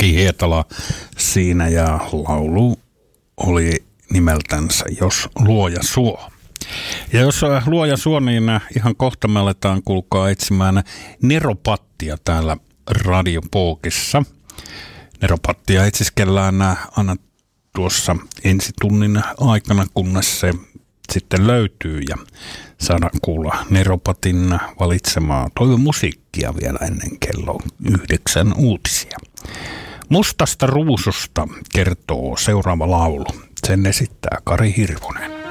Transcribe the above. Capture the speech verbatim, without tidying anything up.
Aki Hietala siinä ja laulu oli nimeltänsä Jos luoja suo. Ja jos luoja suo, niin ihan kohta me aletaan kuulkaa etsimään neropattia täällä Radiopookissa. Neropattia etsiskellään aina tuossa ensitunnin aikana, kunnes se sitten löytyy ja saadaan kuulla Neropatin valitsemaa toivomusiikkia vielä ennen kello yhdeksän uutisia. Mustasta ruususta kertoo seuraava laulu. Sen esittää Kari Hirvonen.